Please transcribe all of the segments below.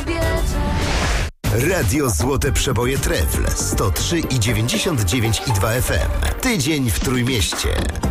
Radio Złote Przeboje Trefl 103,99,2 FM. Tydzień w Trójmieście.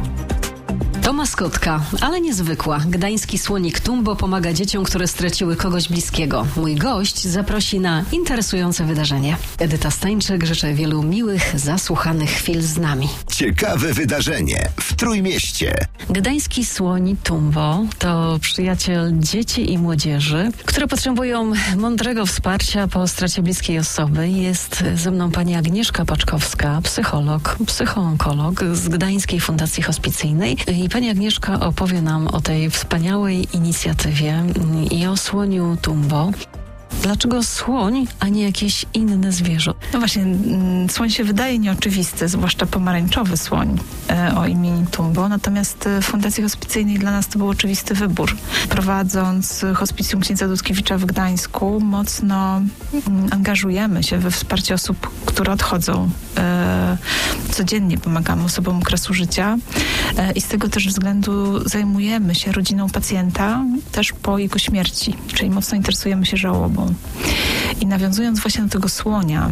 To maskotka, ale niezwykła. Gdański słonik Tumbo pomaga dzieciom, które straciły kogoś bliskiego. Mój gość zaprosi na interesujące wydarzenie. Edyta Stańczyk, życzę wielu miłych, zasłuchanych chwil z nami. Ciekawe wydarzenie w Trójmieście. Gdański słoń Tumbo to przyjaciel dzieci i młodzieży, które potrzebują mądrego wsparcia po stracie bliskiej osoby. Jest ze mną pani Agnieszka Paczkowska, psycholog, psychoonkolog z Gdańskiej Fundacji Hospicyjnej. I pani Agnieszka opowie nam o tej wspaniałej inicjatywie i o słoniu Tumbo. Dlaczego słoń, a nie jakieś inne zwierzę? No właśnie, słoń się wydaje nieoczywisty, zwłaszcza pomarańczowy słoń o imieniu Tumbo, natomiast w Fundacji Hospicyjnej dla nas to był oczywisty wybór. Prowadząc hospicjum księdza Dudkiewicza w Gdańsku, mocno angażujemy się we wsparcie osób, które odchodzą. Codziennie pomagamy osobom okresu życia i z tego też względu zajmujemy się rodziną pacjenta też po jego śmierci, czyli mocno interesujemy się żałobą. I nawiązując właśnie do tego słonia,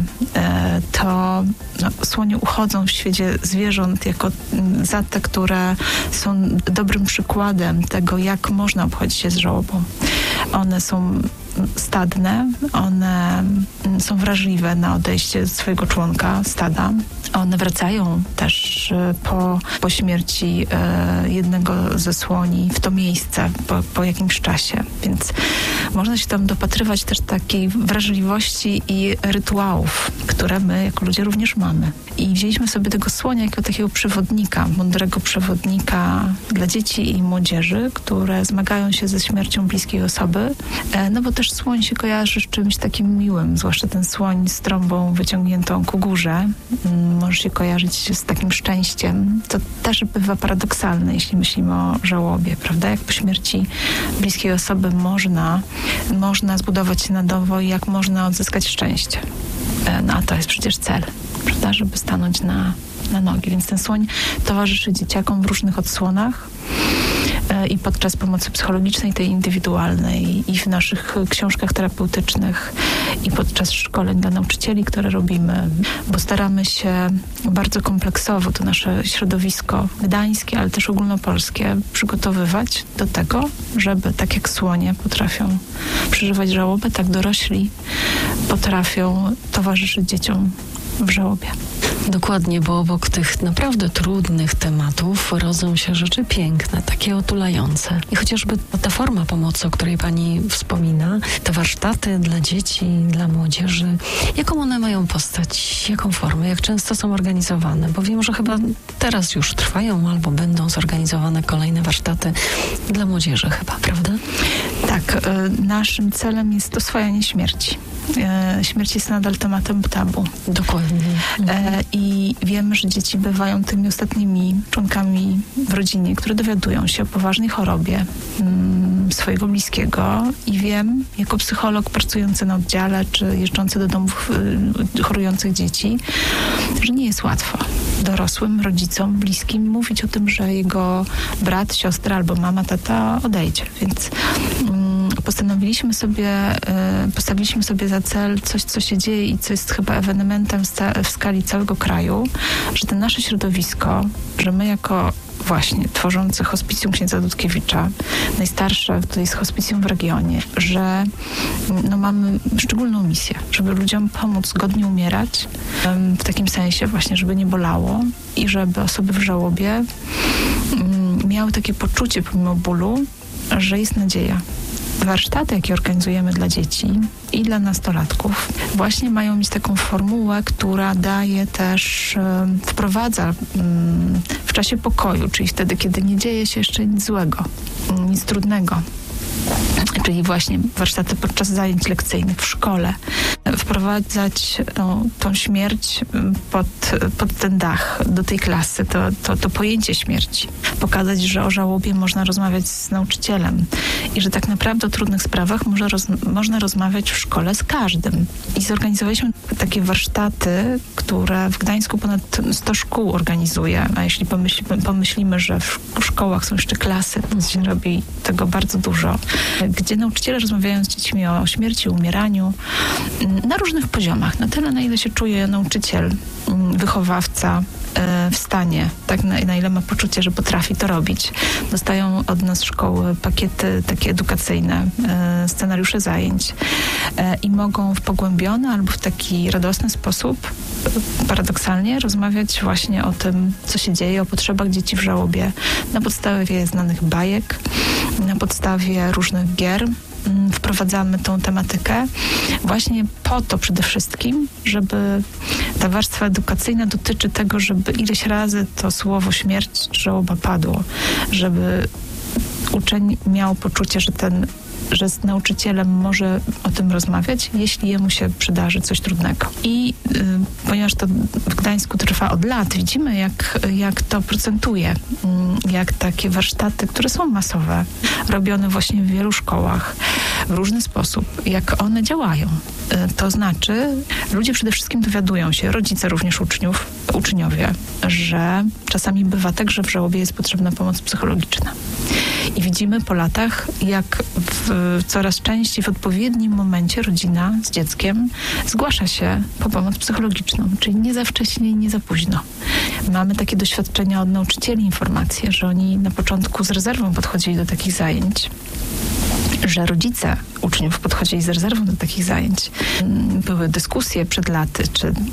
to słonie uchodzą w świecie zwierząt jako za te, które są dobrym przykładem tego, jak można obchodzić się z żałobą. One są stadne, one są wrażliwe na odejście swojego członka stada. One wracają też po śmierci jednego ze słoni w to miejsce po jakimś czasie. Więc można się tam dopatrywać też takiej wrażliwości i rytuałów, które my jako ludzie również mamy. I wzięliśmy sobie tego słonia jako takiego przewodnika, mądrego przewodnika dla dzieci i młodzieży, które zmagają się ze śmiercią bliskiej osoby, no bo też słoń się kojarzy z czymś takim miłym, zwłaszcza ten słoń z trąbą wyciągniętą ku górze. Może się kojarzyć z takim szczęściem. To też bywa paradoksalne, jeśli myślimy o żałobie, prawda? Jak po śmierci bliskiej osoby można zbudować się na nowo i jak można odzyskać szczęście. No a to jest przecież cel, prawda? Żeby stanąć na nogi. Więc ten słoń towarzyszy dzieciakom w różnych odsłonach i podczas pomocy psychologicznej, tej indywidualnej, i w naszych książkach terapeutycznych, i podczas szkoleń dla nauczycieli, które robimy, bo staramy się bardzo kompleksowo to nasze środowisko gdańskie, ale też ogólnopolskie przygotowywać do tego, żeby tak jak słonie potrafią przeżywać żałobę, tak dorośli potrafią towarzyszyć dzieciom w żałobie. Dokładnie, bo obok tych naprawdę trudnych tematów rodzą się rzeczy piękne, takie otulające. I chociażby ta forma pomocy, o której pani wspomina, te warsztaty dla dzieci, dla młodzieży, jaką one mają postać, jaką formę, jak często są organizowane? Bo wiem, że chyba teraz już trwają albo będą zorganizowane kolejne warsztaty dla młodzieży chyba, prawda? Tak, naszym celem jest oswajanie śmierci. Śmierć jest nadal tematem tabu. Dokładnie. I wiemy, że dzieci bywają tymi ostatnimi członkami w rodzinie, które dowiadują się o poważnej chorobie swojego bliskiego, i wiem, jako psycholog pracujący na oddziale, czy jeżdżący do domów chorujących dzieci, że nie jest łatwo dorosłym, rodzicom, bliskim mówić o tym, że jego brat, siostra albo mama, tata odejdzie. Więc postawiliśmy sobie za cel coś, co się dzieje i co jest chyba ewenementem w skali całego kraju, że to nasze środowisko, że my jako właśnie tworzący hospicjum księdza Dudkiewicza, najstarsze tutaj jest hospicjum w regionie, że mamy szczególną misję, żeby ludziom pomóc godnie umierać, w takim sensie właśnie, żeby nie bolało i żeby osoby w żałobie miały takie poczucie pomimo bólu, że jest nadzieja. Warsztaty, jakie organizujemy dla dzieci i dla nastolatków, właśnie mają mieć taką formułę, która daje też, wprowadza w czasie pokoju, czyli wtedy, kiedy nie dzieje się jeszcze nic złego, nic trudnego. Czyli właśnie warsztaty podczas zajęć lekcyjnych w szkole, wprowadzać tą śmierć pod ten dach, do tej klasy, to pojęcie śmierci. Pokazać, że o żałobie można rozmawiać z nauczycielem i że tak naprawdę o trudnych sprawach można rozmawiać w szkole z każdym. I zorganizowaliśmy takie warsztaty, które w Gdańsku ponad 100 szkół organizuje, a jeśli pomyślimy, że w szkołach są jeszcze klasy, to się robi tego bardzo dużo, gdzie nauczyciele rozmawiają z dziećmi o śmierci, umieraniu na różnych poziomach, na tyle, na ile się czuje nauczyciel, wychowawca w stanie, tak na ile ma poczucie, że potrafi to robić. Dostają od nas szkoły pakiety takie edukacyjne, scenariusze zajęć i mogą w pogłębiony albo w taki radosny sposób paradoksalnie rozmawiać właśnie o tym, co się dzieje, o potrzebach dzieci w żałobie na podstawie znanych bajek, na podstawie różnych gier. Wprowadzamy tą tematykę właśnie po to przede wszystkim, żeby ta warstwa edukacyjna dotyczy tego, żeby ileś razy to słowo śmierć, żałoba padło, żeby uczeń miał poczucie, że z nauczycielem może o tym rozmawiać, jeśli jemu się przydarzy coś trudnego. I ponieważ to w Gdańsku trwa od lat, widzimy jak to procentuje, jak takie warsztaty, które są masowe, robione właśnie w wielu szkołach, w różny sposób, jak one działają. To znaczy, ludzie przede wszystkim dowiadują się, rodzice również uczniowie, że czasami bywa tak, że w żałobie jest potrzebna pomoc psychologiczna. I widzimy po latach, jak coraz częściej w odpowiednim momencie rodzina z dzieckiem zgłasza się po pomoc psychologiczną, czyli nie za wcześnie i nie za późno. Mamy takie doświadczenia od nauczycieli, informacje, że oni na początku z rezerwą podchodzili do takich zajęć, że rodzice uczniów podchodzili z rezerwą do takich zajęć. Były dyskusje przed laty,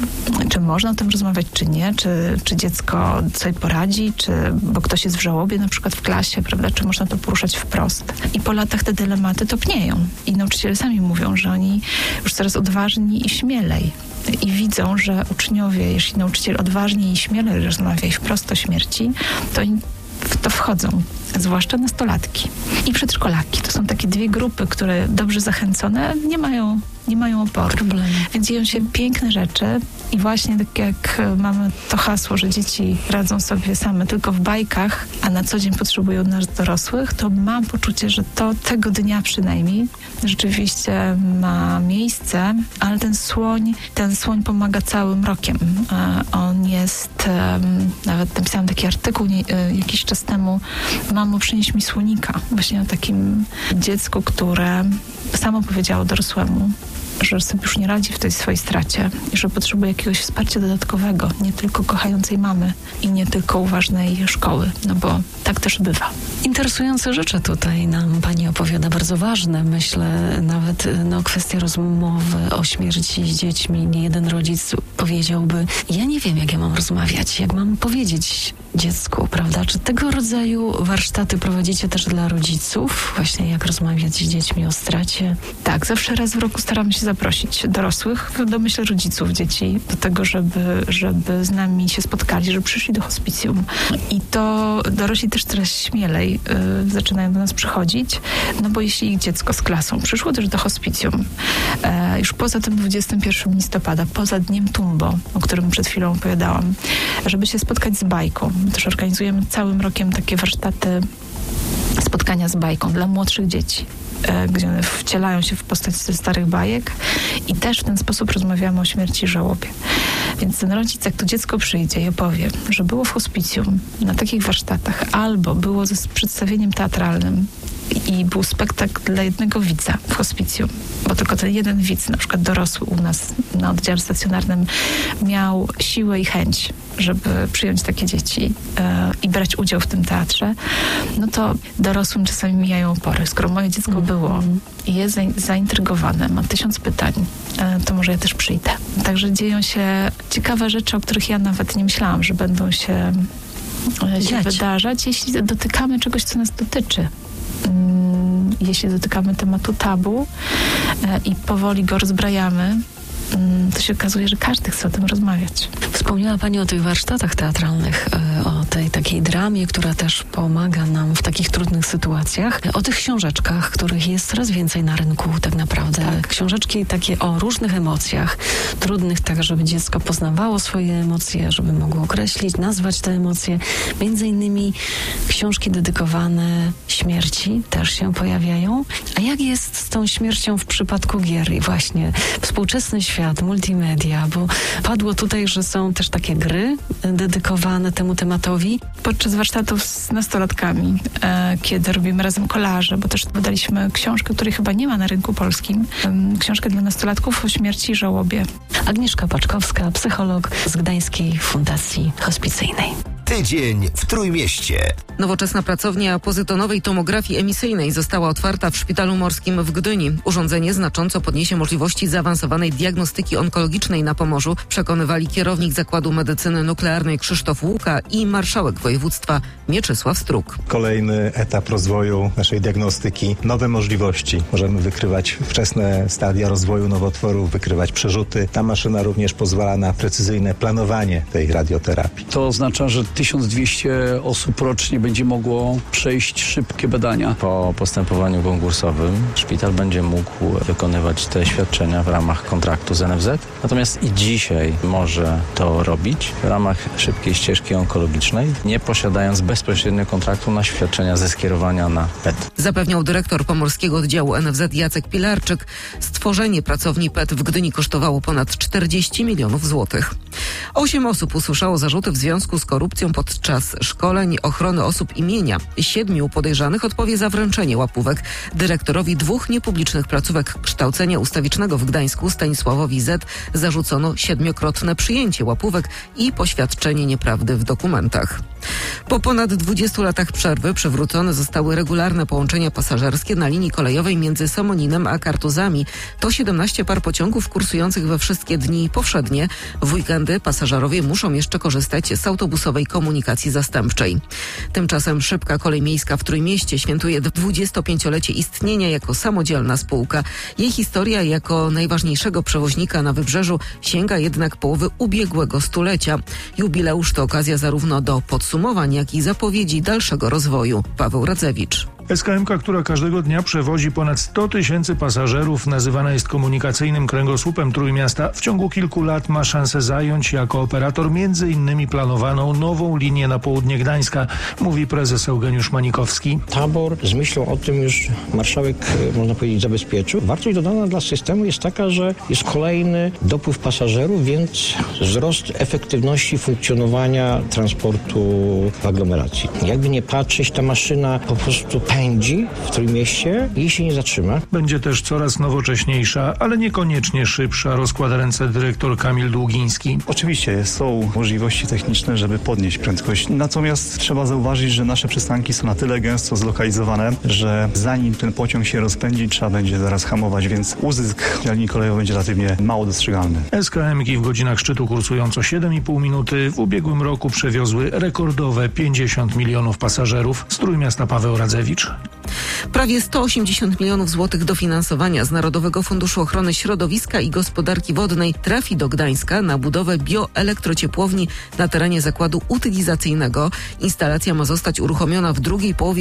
czy można o tym rozmawiać, czy nie, czy dziecko sobie poradzi, bo ktoś jest w żałobie na przykład w klasie, prawda, czy można to poruszać wprost. I po latach te dylematy topnieją. I nauczyciele sami mówią, że oni już coraz odważniej i śmielej. I widzą, że uczniowie, jeśli nauczyciel odważniej i śmielej rozmawia i wprost o śmierci, to oni w to wchodzą, zwłaszcza nastolatki i przedszkolaki. To są takie dwie grupy, które dobrze zachęcone nie mają oporu. Więc dzieją się piękne rzeczy i właśnie tak jak mamy to hasło, że dzieci radzą sobie same tylko w bajkach, a na co dzień potrzebują nas dorosłych, to mam poczucie, że to tego dnia przynajmniej rzeczywiście ma miejsce, ale ten słoń pomaga całym rokiem. On jest, nawet napisałam taki artykuł jakiś czas temu, mamo, przynieś mi słonika. Właśnie o takim dziecku, które samo powiedziało dorosłemu, że sobie już nie radzi w tej swojej stracie i że potrzebuje jakiegoś wsparcia dodatkowego, nie tylko kochającej mamy i nie tylko uważnej szkoły, no bo tak też bywa. Interesujące rzeczy tutaj nam pani opowiada, bardzo ważne. Myślę nawet kwestia rozmowy o śmierci z dziećmi. Nie jeden rodzic powiedziałby, ja nie wiem, jak ja mam rozmawiać, jak mam powiedzieć dziecku, prawda? Czy tego rodzaju warsztaty prowadzicie też dla rodziców? Właśnie jak rozmawiać z dziećmi o stracie? Tak, zawsze raz w roku staramy się zaprosić dorosłych, w domyśle rodziców dzieci, do tego, żeby z nami się spotkali, żeby przyszli do hospicjum. I to dorośli też coraz śmielej zaczynają do nas przychodzić, no bo jeśli ich dziecko z klasą przyszło też do hospicjum, już poza tym 21 listopada, poza Dniem Tumbo, o którym przed chwilą opowiadałam, żeby się spotkać z bajką. Też organizujemy całym rokiem takie warsztaty, spotkania z bajką dla młodszych dzieci, gdzie one wcielają się w postać ze starych bajek i też w ten sposób rozmawiamy o śmierci i żałobie. Więc ten rodzic, jak to dziecko przyjdzie i opowie, że było w hospicjum na takich warsztatach albo było z przedstawieniem teatralnym i był spektakl dla jednego widza w hospicjum, bo tylko ten jeden widz, na przykład dorosły u nas na oddziale stacjonarnym, miał siłę i chęć, żeby przyjąć takie dzieci i brać udział w tym teatrze, no to dorosłym czasami mijają opory. Skoro moje dziecko było i jest zaintrygowane, ma 1000 pytań, to może ja też przyjdę. Także dzieją się ciekawe rzeczy, o których ja nawet nie myślałam, że będą się wydarzać, jeśli dotykamy czegoś, co nas dotyczy. Jeśli dotykamy tematu tabu i powoli go rozbrajamy, to się okazuje, że każdy chce o tym rozmawiać. Wspomniała Pani o tych warsztatach teatralnych, o tej takiej dramie, która też pomaga nam w takich trudnych sytuacjach, o tych książeczkach, których jest coraz więcej na rynku tak naprawdę. Tak. Książeczki takie o różnych emocjach, trudnych tak, żeby dziecko poznawało swoje emocje, żeby mogło określić, nazwać te emocje. Między innymi książki dedykowane śmierci też się pojawiają. A jak jest z tą śmiercią w przypadku gier? I właśnie współczesny świat, multimedia, bo padło tutaj, że są też takie gry dedykowane temu tematowi. Podczas warsztatów z nastolatkami, kiedy robimy razem kolaże, bo też wydaliśmy książkę, której chyba nie ma na rynku polskim. Książkę dla nastolatków o śmierci i żałobie. Agnieszka Paczkowska, psycholog z Gdańskiej Fundacji Hospicyjnej. Tydzień w Trójmieście. Nowoczesna pracownia pozytonowej tomografii emisyjnej została otwarta w Szpitalu Morskim w Gdyni. Urządzenie znacząco podniesie możliwości zaawansowanej diagnostyki onkologicznej na Pomorzu, przekonywali kierownik Zakładu Medycyny Nuklearnej Krzysztof Łuka i marszałek województwa Mieczysław Struk. Kolejny etap rozwoju naszej diagnostyki, nowe możliwości. Możemy wykrywać wczesne stadia rozwoju nowotworów, wykrywać przerzuty. Ta maszyna również pozwala na precyzyjne planowanie tej radioterapii. To oznacza, że 1200 osób rocznie będzie mogło przejść szybkie badania. Po postępowaniu konkursowym szpital będzie mógł wykonywać te świadczenia w ramach kontraktu z NFZ. Natomiast i dzisiaj może to robić w ramach szybkiej ścieżki onkologicznej, nie posiadając bezpośrednio kontraktu na świadczenia ze skierowania na PET. Zapewniał dyrektor Pomorskiego Oddziału NFZ Jacek Pilarczyk. Stworzenie pracowni PET w Gdyni kosztowało ponad 40 milionów złotych. 8 osób usłyszało zarzuty w związku z korupcją podczas szkoleń ochrony osób i mienia. 7 podejrzanych odpowie za wręczenie łapówek dyrektorowi 2 niepublicznych placówek kształcenia ustawicznego w Gdańsku Stanisławowi Z. zarzucono 7-krotne przyjęcie łapówek i poświadczenie nieprawdy w dokumentach. Po ponad 20 latach przerwy przywrócone zostały regularne połączenia pasażerskie na linii kolejowej między Somoninem a Kartuzami. To 17 par pociągów kursujących we wszystkie dni powszednie. W weekendy pasażerowie muszą jeszcze korzystać z autobusowej komunikacji zastępczej. Tymczasem Szybka Kolej Miejska w Trójmieście świętuje 25-lecie istnienia jako samodzielna spółka. Jej historia jako najważniejszego przewoźnika na Wybrzeżu sięga jednak połowy ubiegłego stulecia. Jubileusz to okazja zarówno do podsumowań, jak i zapowiedzi dalszego rozwoju. Paweł Radzewicz. SKM-ka, która każdego dnia przewozi ponad 100 000 pasażerów, nazywana jest komunikacyjnym kręgosłupem Trójmiasta, w ciągu kilku lat ma szansę zająć jako operator m.in. planowaną nową linię na południe Gdańska, mówi prezes Eugeniusz Manikowski. Tabor z myślą o tym już marszałek, można powiedzieć, zabezpieczył. Wartość dodana dla systemu jest taka, że jest kolejny dopływ pasażerów, więc wzrost efektywności funkcjonowania transportu w aglomeracji. Jakby nie patrzeć, ta maszyna po prostu pędzi w Trójmieście i się nie zatrzyma. Będzie też coraz nowocześniejsza, ale niekoniecznie szybsza, rozkłada ręce dyrektor Kamil Długiński. Oczywiście są możliwości techniczne, żeby podnieść prędkość. Natomiast trzeba zauważyć, że nasze przystanki są na tyle gęsto zlokalizowane, że zanim ten pociąg się rozpędzi, trzeba będzie zaraz hamować, więc uzysk na linii kolejowej będzie relatywnie mało dostrzegalny. SKM-ki w godzinach szczytu kursują co 7,5 minuty. W ubiegłym roku przewiozły rekordowe 50 milionów pasażerów. Z Trójmiasta Paweł Radzewicz. Prawie 180 milionów złotych dofinansowania z Narodowego Funduszu Ochrony Środowiska i Gospodarki Wodnej trafi do Gdańska na budowę bioelektrociepłowni na terenie zakładu utylizacyjnego. Instalacja ma zostać uruchomiona w drugiej połowie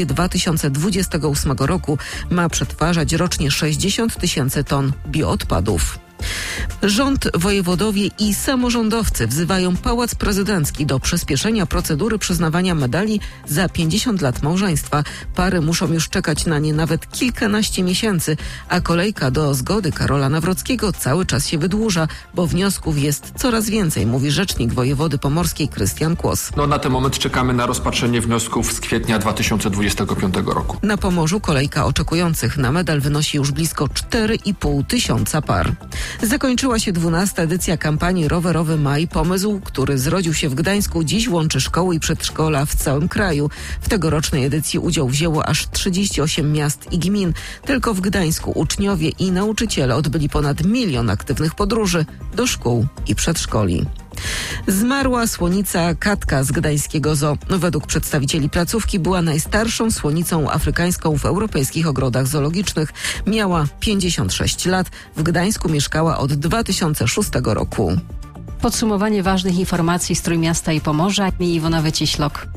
2028 roku. Ma przetwarzać rocznie 60 000 ton bioodpadów. Rząd, wojewodowie i samorządowcy wzywają Pałac Prezydencki do przyspieszenia procedury przyznawania medali za 50 lat małżeństwa. Pary muszą już czekać na nie nawet kilkanaście miesięcy, a kolejka do zgody Karola Nawrockiego cały czas się wydłuża, bo wniosków jest coraz więcej, mówi rzecznik wojewody pomorskiej Krystian Kłos. Na ten moment czekamy na rozpatrzenie wniosków z kwietnia 2025 roku. Na Pomorzu kolejka oczekujących na medal wynosi już blisko 4,5 tysiąca par. Zakończyła się 12. edycja kampanii Rowerowy Maj. Pomysł, który zrodził się w Gdańsku, dziś łączy szkoły i przedszkola w całym kraju. W tegorocznej edycji udział wzięło aż 38 miast i gmin. Tylko w Gdańsku uczniowie i nauczyciele odbyli ponad 1 000 000 aktywnych podróży do szkół i przedszkoli. Zmarła słonica Katka z gdańskiego zoo. Według przedstawicieli placówki była najstarszą słonicą afrykańską w europejskich ogrodach zoologicznych. Miała 56 lat. W Gdańsku mieszkała od 2006 roku. Podsumowanie ważnych informacji z Trójmiasta i Pomorza i Iwona Wyciślok.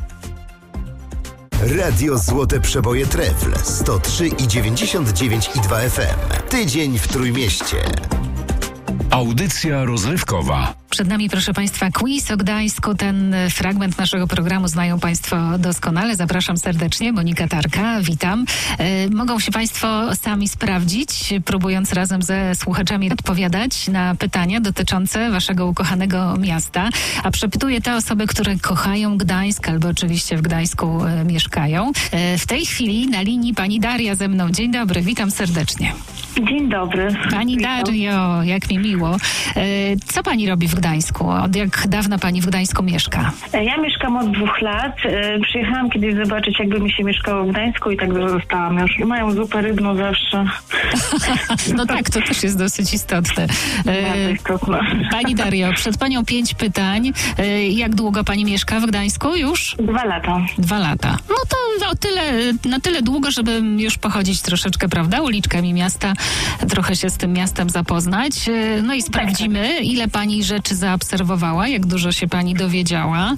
Radio Złote Przeboje Trefl 103,99,2 FM. Tydzień w Trójmieście. Audycja rozrywkowa. Przed nami, proszę Państwa, quiz o Gdańsku. Ten fragment naszego programu znają Państwo doskonale. Zapraszam serdecznie. Monika Tarka, witam. Mogą się Państwo sami sprawdzić, próbując razem ze słuchaczami odpowiadać na pytania dotyczące Waszego ukochanego miasta. A przepytuję te osoby, które kochają Gdańsk albo oczywiście w Gdańsku mieszkają. W tej chwili na linii pani Daria ze mną. Dzień dobry, witam serdecznie. Dzień dobry. Pani Dario, jak mi miło. Co pani robi w Gdańsku? Od jak dawna pani w Gdańsku mieszka? Ja mieszkam od 2 lat. Przyjechałam kiedyś zobaczyć, jakby mi się mieszkało w Gdańsku i tak zostałam już. Mają zupę rybną zawsze. No tak, to też jest dosyć istotne. Pani Dario, przed panią 5 pytań. Jak długo pani mieszka w Gdańsku już? 2 lata. 2 lata. No to na tyle długo, żeby już pochodzić troszeczkę, prawda, uliczkami miasta, trochę się z tym miastem zapoznać. No i sprawdzimy, ile pani rzeczy zaobserwowała, jak dużo się pani dowiedziała.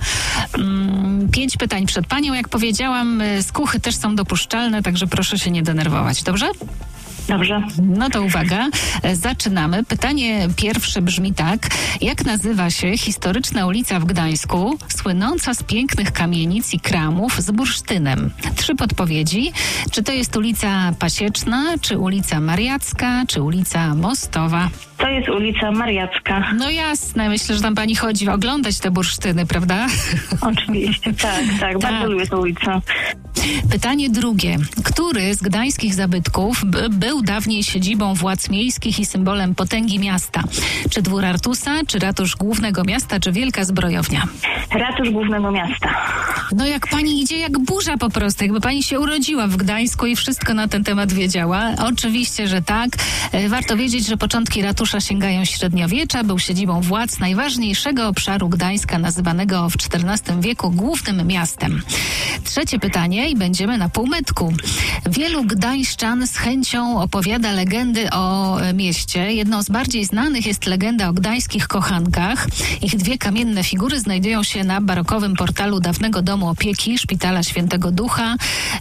5 pytań przed panią, jak powiedziałam, skuchy też są dopuszczalne, także proszę się nie denerwować, dobrze? Dobrze. No to uwaga, zaczynamy. Pytanie pierwsze brzmi tak. Jak nazywa się historyczna ulica w Gdańsku, słynąca z pięknych kamienic i kramów z bursztynem? 3 podpowiedzi. Czy to jest ulica Pasieczna, czy ulica Mariacka, czy ulica Mostowa? To jest ulica Mariacka. No jasne, myślę, że tam pani chodzi oglądać te bursztyny, prawda? Oczywiście, tak. Bardzo lubię tę ulicę. Pytanie drugie. Który z gdańskich zabytków był dawniej siedzibą władz miejskich i symbolem potęgi miasta? Czy dwór Artusa, czy ratusz głównego miasta, czy wielka zbrojownia? Ratusz głównego miasta. No jak pani idzie jak burza po prostu, jakby pani się urodziła w Gdańsku i wszystko na ten temat wiedziała. Oczywiście, że tak. Warto wiedzieć, że początki ratusza sięgają średniowiecza, był siedzibą władz najważniejszego obszaru Gdańska, nazywanego w XIV wieku głównym miastem. Trzecie pytanie i będziemy na półmetku. Wielu gdańszczan z chęcią opowiada legendy o mieście. Jedną z bardziej znanych jest legenda o gdańskich kochankach. Ich 2 kamienne figury znajdują się na barokowym portalu dawnego domu opieki Szpitala Świętego Ducha.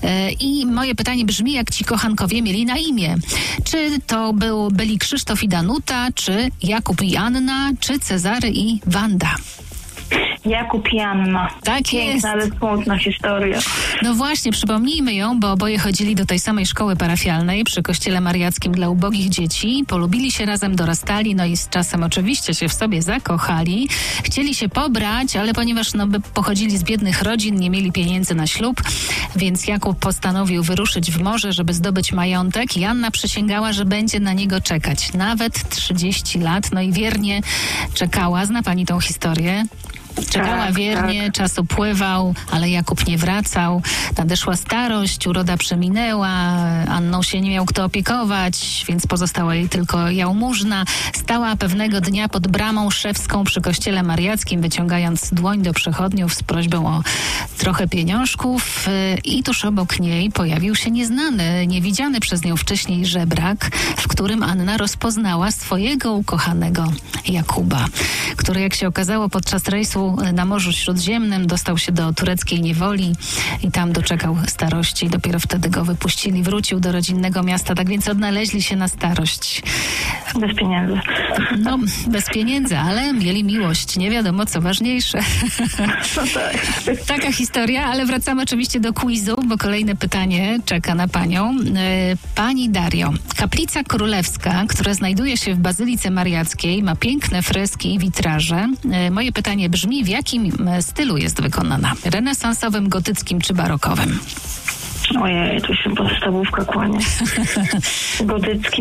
I moje pytanie brzmi, jak ci kochankowie mieli na imię? Czy to byli Krzysztof i Danuta, czy Jakub i Anna, czy Cezary i Wanda? Jakub i Anna. Tak piękna, jest. ale smutna historia. No właśnie, przypomnijmy ją, bo oboje chodzili do tej samej szkoły parafialnej przy Kościele Mariackim dla ubogich dzieci. Polubili się razem, dorastali, no i z czasem oczywiście się w sobie zakochali. Chcieli się pobrać, ale ponieważ pochodzili z biednych rodzin, nie mieli pieniędzy na ślub, więc Jakub postanowił wyruszyć w morze, żeby zdobyć majątek i Anna przysięgała, że będzie na niego czekać. Nawet 30 lat, no i wiernie czekała. Zna pani tą historię? Czekała wiernie, czas upływał, ale Jakub nie wracał. Nadeszła starość, uroda przeminęła, Anną się nie miał kto opiekować, więc pozostała jej tylko jałmużna. Stała pewnego dnia pod bramą szewską przy Kościele Mariackim, wyciągając dłoń do przechodniów z prośbą o trochę pieniążków i tuż obok niej pojawił się nieznany, niewidziany przez nią wcześniej żebrak, w którym Anna rozpoznała swojego ukochanego Jakuba, który, jak się okazało, podczas rejsu na Morzu Śródziemnym dostał się do tureckiej niewoli i tam doczekał starości. Dopiero wtedy go wypuścili. Wrócił do rodzinnego miasta, tak więc odnaleźli się na starość. Bez pieniędzy. No, bez pieniędzy, ale mieli miłość. Nie wiadomo, co ważniejsze. No tak. Taka historia, ale wracamy oczywiście do quizu, bo kolejne pytanie czeka na panią. Pani Dario, kaplica królewska, która znajduje się w Bazylice Mariackiej, ma piękne freski i witraże. Moje pytanie brzmi, w jakim stylu jest wykonana? Renesansowym, gotyckim czy barokowym? Ojej, tu się podstawówka kłania. Gotyckim?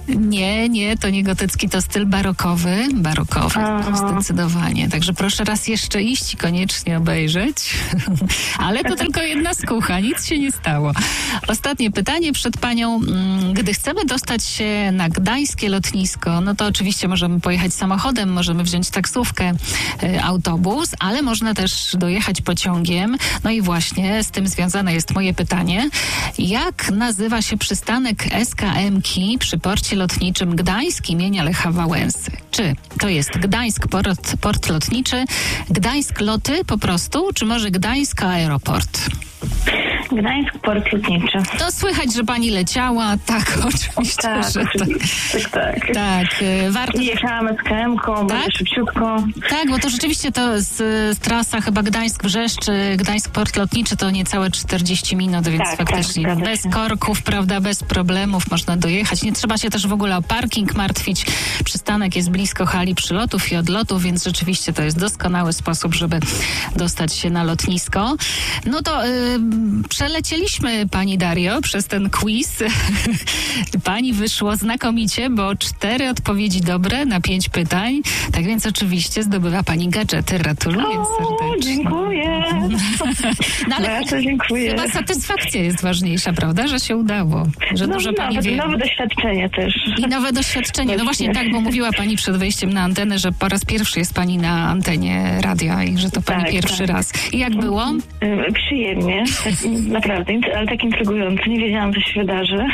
Nie, to nie gotycki, to styl barokowy, zdecydowanie. Także proszę raz jeszcze iść i koniecznie obejrzeć. Ale to tylko jedna skucha, nic się nie stało. Ostatnie pytanie przed panią. Gdy chcemy dostać się na gdańskie lotnisko, no to oczywiście możemy pojechać samochodem, możemy wziąć taksówkę, autobus, ale można też dojechać pociągiem. No i właśnie z tym związane jest moje pytanie. Jak nazywa się przystanek SKM-ki przy porcie lotniczym Gdańsk imienia Lecha Wałęsy? Czy to jest Gdańsk port lotniczy, Gdańsk Loty po prostu, czy może Gdańsk Aeroport? Gdańsk port lotniczy. To słychać, że pani leciała. Tak, oczywiście, tak. Tak, warto. I jechałam SKM-ką, bardzo szybciutko. Tak, bo to rzeczywiście to z trasa chyba Gdańsk-Brzeszcz, Gdańsk port lotniczy to niecałe 40 minut, więc faktycznie bez korków, prawda, bez problemów można dojechać. Nie trzeba się też w ogóle o parking martwić. Przystanek jest blisko hali przylotów i odlotów, więc rzeczywiście to jest doskonały sposób, żeby dostać się na lotnisko. No to przelecieliśmy, pani Dario, przez ten quiz. Pani wyszło znakomicie, bo 4 odpowiedzi dobre na 5 pytań. Tak więc oczywiście zdobywa pani gadżety. Gratuluję serdecznie. Dziękuję. No, ale bardzo dziękuję. Chyba satysfakcja jest ważniejsza, prawda? Że się udało. Że dużo pani wie. Nowe doświadczenie też. I nowe doświadczenie. No właśnie tak, bo mówiła pani przed wejściem na antenę, że po raz pierwszy jest pani na antenie radia i że to pani pierwszy raz. I jak było? Przyjemnie. Tak, naprawdę, ale tak intrygujące. Nie wiedziałam, co się wydarzy.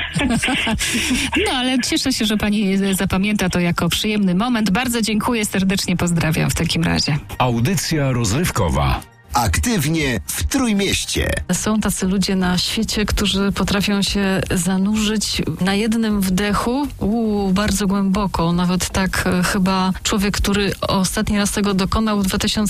No, ale cieszę się, że pani zapamięta to jako przyjemny moment. Bardzo dziękuję, serdecznie pozdrawiam w takim razie. Audycja rozrywkowa. Aktywnie w Trójmieście. Są tacy ludzie na świecie, którzy potrafią się zanurzyć na jednym wdechu bardzo głęboko. Nawet tak chyba człowiek, który ostatni raz tego dokonał w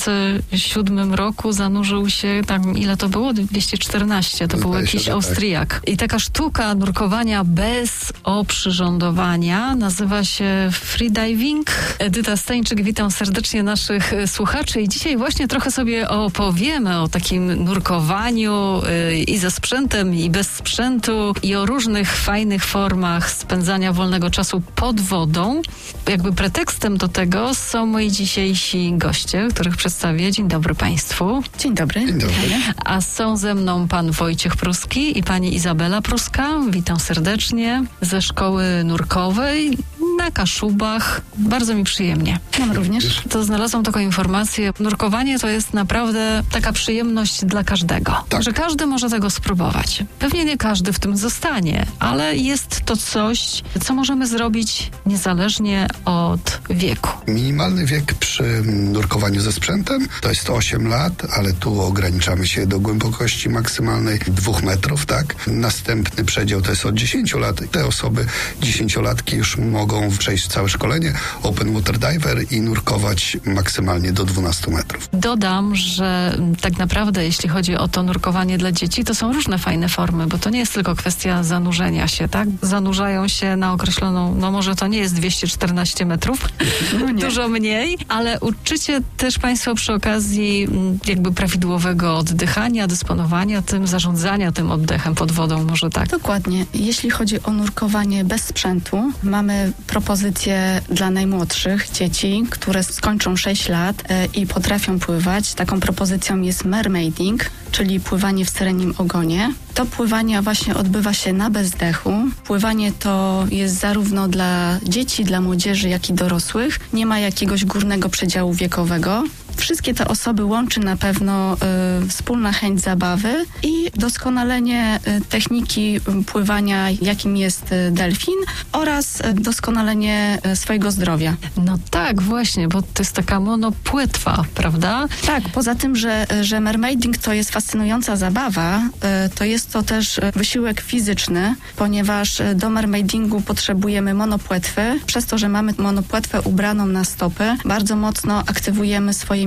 2007 roku, zanurzył się tam, ile to było? 214. To był jakiś Austriak. I taka sztuka nurkowania bez oprzyrządowania nazywa się freediving. Edyta Stańczyk, witam serdecznie naszych słuchaczy i dzisiaj właśnie trochę sobie opowiemy o takim nurkowaniu i ze sprzętem, i bez sprzętu, i o różnych fajnych formach spędzania wolnego czasu pod wodą. Jakby pretekstem do tego są moi dzisiejsi goście, których przedstawię. Dzień dobry Państwu. Dzień dobry. Dzień dobry. A są ze mną pan Wojciech Pruski i pani Izabela Pruska. Witam serdecznie ze szkoły nurkowej na Kaszubach. Bardzo mi przyjemnie. Nam również. To znalazłam taką informację. Nurkowanie to jest naprawdę taka przyjemność dla każdego. Tak. Że każdy może tego spróbować. Pewnie nie każdy w tym zostanie, ale jest to coś, co możemy zrobić niezależnie od wieku. Minimalny wiek przy nurkowaniu ze sprzętem to jest 8 lat, ale tu ograniczamy się do głębokości maksymalnej 2 metrów, tak? Następny przedział to jest od 10 lat. Te osoby 10-latki już mogą przejść całe szkolenie Open Water Diver i nurkować maksymalnie do 12 metrów. Dodam, że tak naprawdę jeśli chodzi o to nurkowanie dla dzieci, to są różne fajne formy, bo to nie jest tylko kwestia zanurzenia się, tak? Zanurzają się na określoną, no może to nie jest 214 metrów, dużo mniej, ale uczycie też Państwo przy okazji jakby prawidłowego oddychania, dysponowania tym, zarządzania tym oddechem pod wodą, może tak? Dokładnie. Jeśli chodzi o nurkowanie bez sprzętu, mamy propozycję dla najmłodszych dzieci, które skończą 6 lat i potrafią pływać. Taką propozycją jest mermaiding, czyli pływanie w syrenim ogonie. To pływanie właśnie odbywa się na bezdechu. Pływanie to jest zarówno dla dzieci, dla młodzieży, jak i dorosłych. Nie ma jakiegoś górnego przedziału wiekowego. Wszystkie te osoby łączy na pewno wspólna chęć zabawy i doskonalenie techniki pływania, jakim jest delfin, oraz doskonalenie swojego zdrowia. No tak, właśnie, bo to jest taka monopłetwa, prawda? Tak, poza tym, że mermaiding to jest fascynująca zabawa, to jest to też wysiłek fizyczny, ponieważ do mermaidingu potrzebujemy monopłetwy. Przez to, że mamy monopłetwę ubraną na stopy, bardzo mocno aktywujemy swoje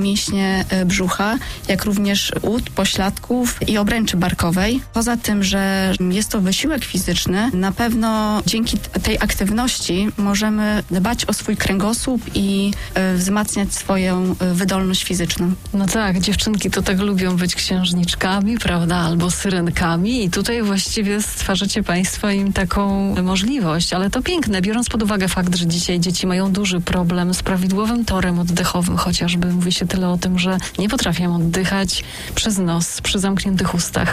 mięśnie brzucha, jak również ud, pośladków i obręczy barkowej. Poza tym, że jest to wysiłek fizyczny, na pewno dzięki tej aktywności możemy dbać o swój kręgosłup i wzmacniać swoją wydolność fizyczną. No tak, dziewczynki to tak lubią być księżniczkami, prawda, albo syrenkami i tutaj właściwie stwarzacie Państwo im taką możliwość, ale to piękne, biorąc pod uwagę fakt, że dzisiaj dzieci mają duży problem z prawidłowym torem oddechowym, chociażby mówi się tyle o tym, że nie potrafią oddychać przez nos, przy zamkniętych ustach.